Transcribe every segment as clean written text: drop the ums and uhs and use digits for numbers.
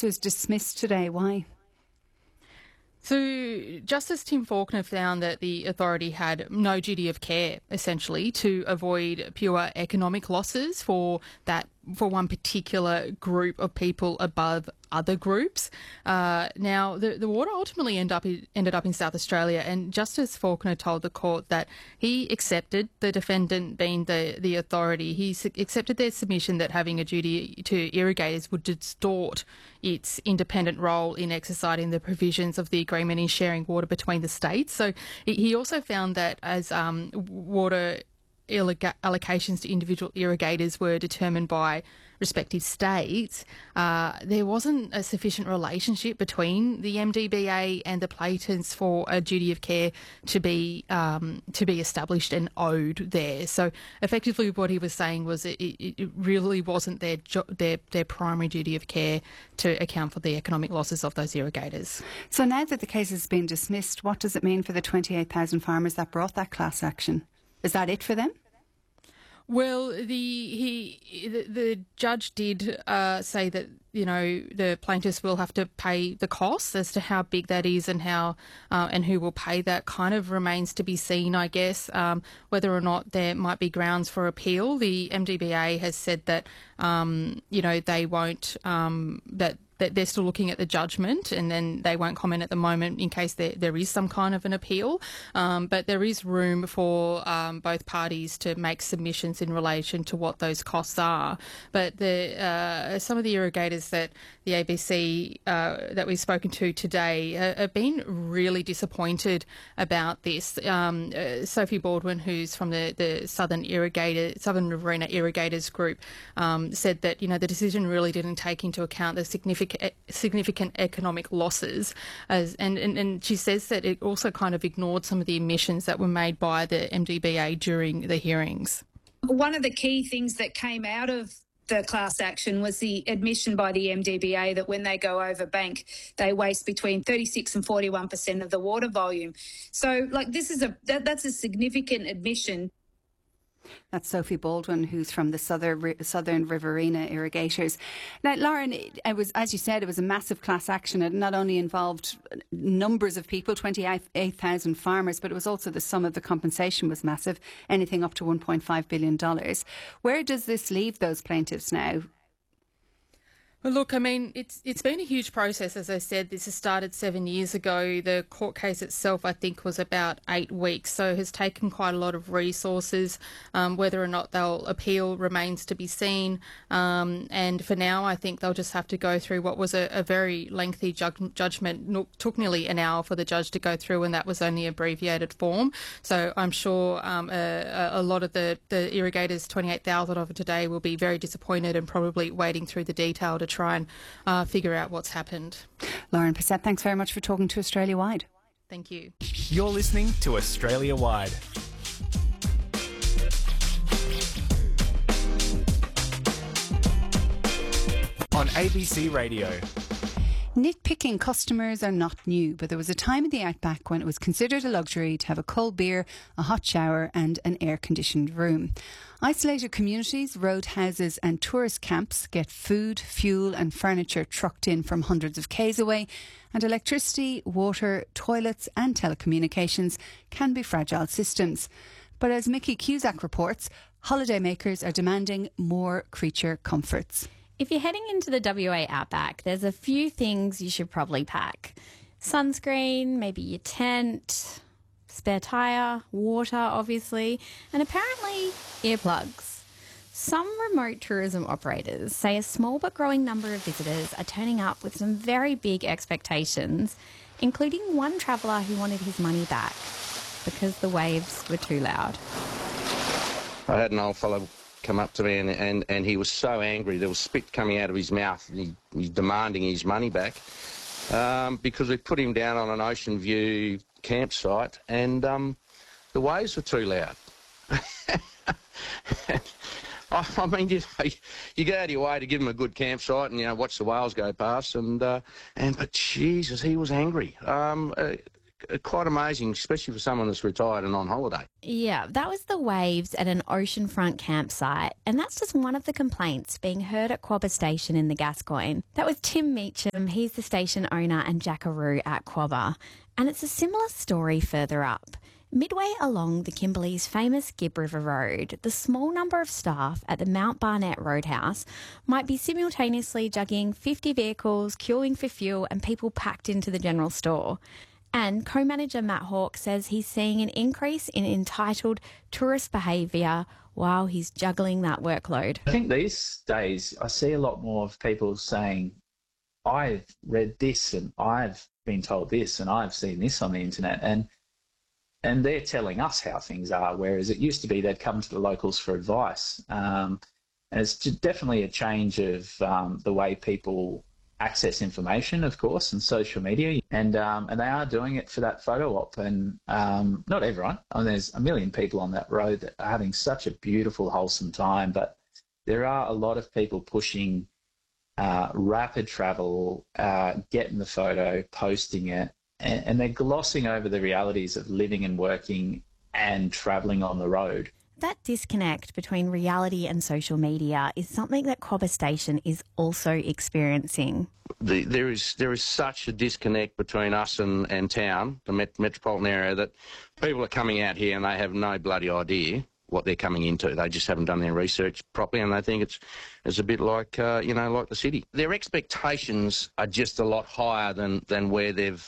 was dismissed today. Why? So Justice Tim Faulkner found that the authority had no duty of care, essentially, to avoid pure economic losses for one particular group of people above other groups. Now, the water ultimately ended up in South Australia, and Justice Faulkner told the court that he accepted, the defendant being the authority, he accepted their submission that having a duty to irrigators would distort its independent role in exercising the provisions of the agreement in sharing water between the states. So he also found that as water allocations to individual irrigators were determined by respective states, there wasn't a sufficient relationship between the MDBA and the plaintiffs for a duty of care to be established and owed there. So effectively what he was saying was it really wasn't their primary duty of care to account for the economic losses of those irrigators. So now that the case has been dismissed, what does it mean for the 28,000 farmers that brought that class action? Is that it for them? Well, the judge did say that, you know, the plaintiffs will have to pay the costs. As to how big that is and how and who will pay that kind of remains to be seen, I guess. Whether or not there might be grounds for appeal, the MDBA has said that you know, they won't that they're still looking at the judgment, and then they won't comment at the moment in case there is some kind of an appeal. But there is room for both parties to make submissions in relation to what those costs are. But some of the irrigators that the ABC that we've spoken to today have been really disappointed about this. Sophie Baldwin, who's from the Southern Riverina Irrigators Group, said that, you know, the decision really didn't take into account the significant economic losses, and she says that it also kind of ignored some of the admissions that were made by the MDBA during the hearings. One of the key things that came out of the class action was the admission by the MDBA that when they go over bank, they waste between 36 and 41% of the water volume. So, like, that's a significant admission. That's Sophie Baldwin, who's from the Southern Riverina Irrigators. Now, Lauren, it was, as you said, it was a massive class action. It not only involved numbers of people, 28,000 farmers, but it was also the sum of the compensation was massive, anything up to $1.5 billion. Where does this leave those plaintiffs now? Well, look, I mean, it's been a huge process. As I said, this has started 7 years ago. The court case itself, I think, was about 8 weeks, so it has taken quite a lot of resources. Whether or not they'll appeal remains to be seen. And for now, I think they'll just have to go through what was a very lengthy judgment. It took nearly an hour for the judge to go through, and that was only abbreviated form. So I'm sure a lot of the irrigators, 28,000 of it today, will be very disappointed and probably wading through the detail to try and figure out what's happened. Lauren Passett, thanks very much for talking to Australia Wide. Thank you. You're listening to Australia Wide. On ABC Radio. Nitpicking customers are not new, but there was a time in the outback when it was considered a luxury to have a cold beer, a hot shower and an air-conditioned room. Isolated communities, roadhouses and tourist camps get food, fuel and furniture trucked in from hundreds of k's away, and electricity, water, toilets and telecommunications can be fragile systems. But as Mickey Cusack reports, holidaymakers are demanding more creature comforts. If you're heading into the WA outback, there's a few things you should probably pack. Sunscreen, maybe your tent, spare tyre, water obviously, and apparently earplugs. Some remote tourism operators say a small but growing number of visitors are turning up with some very big expectations, including one traveller who wanted his money back because the waves were too loud. I had an old fellow come up to me and he was so angry, there was spit coming out of his mouth, and he was demanding his money back because we put him down on an ocean view campsite and the waves were too loud. I mean, you go out of your way to give him a good campsite and, you know, watch the whales go past, but Jesus, he was angry. quite amazing, especially for someone that's retired and on holiday. Yeah, that was the waves at an oceanfront campsite, and that's just one of the complaints being heard at Quobba Station in the Gascoyne. That was Tim Meacham, he's the station owner and jackaroo at Quobba, and it's a similar story further up. Midway along the Kimberley's famous Gibb River Road, the small number of staff at the Mount Barnett Roadhouse might be simultaneously juggling 50 vehicles, queuing for fuel and people packed into the general store. And co-manager Matt Hawke says he's seeing an increase in entitled tourist behaviour while he's juggling that workload. I think these days I see a lot more of people saying, I've read this and I've been told this and I've seen this on the internet, and they're telling us how things are, whereas it used to be they'd come to the locals for advice. And it's definitely a change of the way people access information, of course, and social media. And they are doing it for that photo op. And not everyone. I mean, there's a million people on that road that are having such a beautiful, wholesome time. But there are a lot of people pushing rapid travel, getting the photo, posting it, and they're glossing over the realities of living and working and travelling on the road. That disconnect between reality and social media is something that Quobba Station is also experiencing. There is such a disconnect between us and town, the metropolitan area, that people are coming out here and they have no bloody idea what they're coming into. They just haven't done their research properly, and they think it's a bit like like the city. Their expectations are just a lot higher than where they've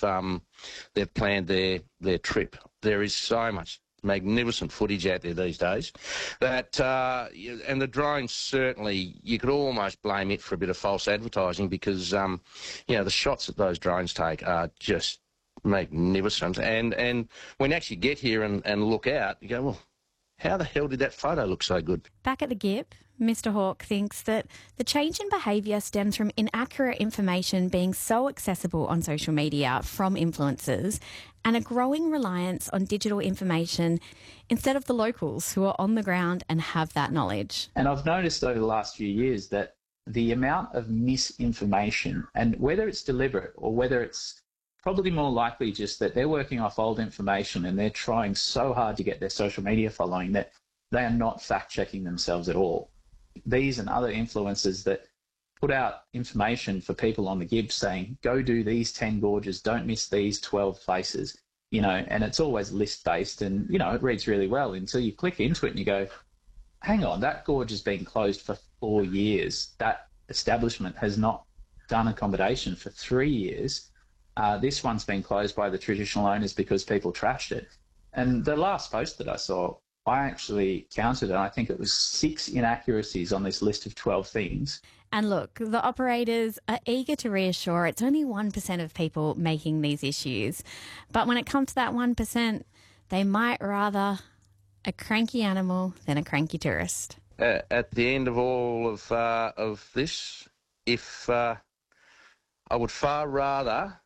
planned their trip. There is so much magnificent footage out there these days that and the drones, certainly you could almost blame it for a bit of false advertising, because the shots that those drones take are just magnificent, and when you actually get here and look out, you go, well, how the hell did that photo look so good? Back at the Gibb, Mr Hawke thinks that the change in behaviour stems from inaccurate information being so accessible on social media from influencers and a growing reliance on digital information instead of the locals who are on the ground and have that knowledge. And I've noticed over the last few years that the amount of misinformation, and whether it's deliberate or whether it's probably more likely just that they're working off old information and they're trying so hard to get their social media following that they are not fact-checking themselves at all. These and other influencers that put out information for people on the Gibb saying, go do these 10 gorges, don't miss these 12 places, and it's always list-based, and, it reads really well until you click into it and you go, hang on, that gorge has been closed for 4 years. That establishment has not done accommodation for 3 years. This one's been closed by the traditional owners because people trashed it. And the last post that I saw, I actually counted, and I think it was 6 inaccuracies on this list of 12 things. And look, the operators are eager to reassure it's only 1% of people making these issues. But when it comes to that 1%, they might rather a cranky animal than a cranky tourist. At the end of all of this, I would far rather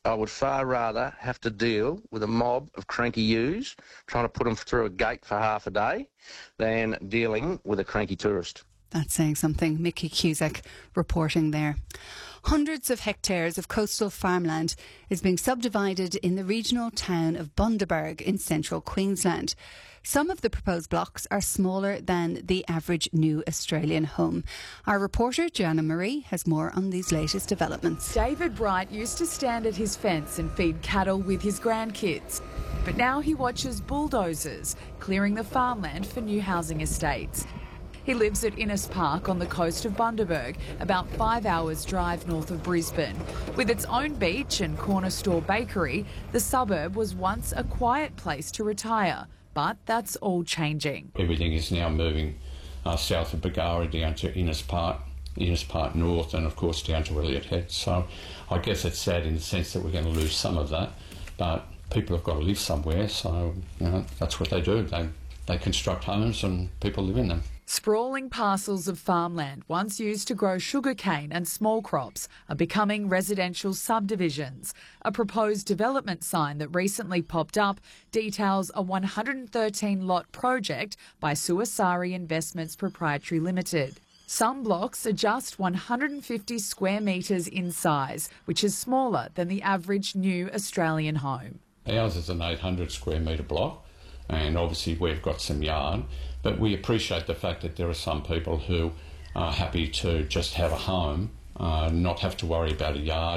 have to deal with a mob of cranky ewes trying to put them through a gate for half a day than dealing with a cranky tourist. That's saying something. Mickey Cusack reporting there. Hundreds of hectares of coastal farmland is being subdivided in the regional town of Bundaberg in central Queensland. Some of the proposed blocks are smaller than the average new Australian home. Our reporter, Gianna Marie, has more on these latest developments. David Bright used to stand at his fence and feed cattle with his grandkids. But now he watches bulldozers clearing the farmland for new housing estates. He lives at Innes Park on the coast of Bundaberg, about 5 hours drive north of Brisbane. With its own beach and corner store bakery, the suburb was once a quiet place to retire. But that's all changing. Everything is now moving south of Bargara down to Innes Park North, and of course down to Elliott Head. So I guess it's sad in the sense that we're going to lose some of that, but people have got to live somewhere, so that's what they do. They construct homes and people live in them. Sprawling parcels of farmland once used to grow sugarcane and small crops are becoming residential subdivisions. A proposed development sign that recently popped up details a 113-lot project by Suasari Investments Proprietary Limited. Some blocks are just 150 square metres in size, which is smaller than the average new Australian home. Ours is an 800 square metre block, and obviously we've got some yard, but we appreciate the fact that there are some people who are happy to just have a home, not have to worry about a yard,